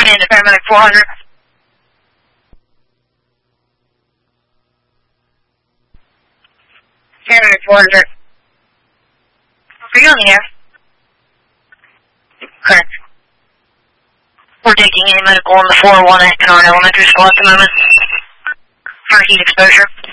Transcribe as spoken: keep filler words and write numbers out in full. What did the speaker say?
in to paramedic four hundred. Paramedic four hundred. Are you on the air? Correct. We're taking any medical on the four oh one at Kennard Elementary School at the moment for heat exposure.